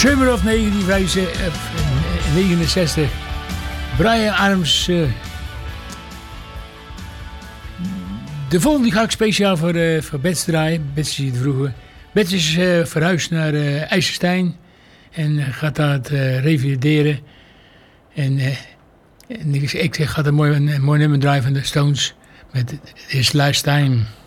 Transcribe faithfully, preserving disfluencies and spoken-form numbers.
Summer of negentien negenenzestig. Bryan Adams. Uh, de volgende ga ik speciaal voor, uh, voor Bets draaien. Bets is het vroeger. Bets is uh, verhuisd naar uh, IJsselstein. En uh, gaat daar het uh, revalideren. En, uh, en ik, ik ga een mooi, een mooi nummer draaien van de Stones. Met This Last Time.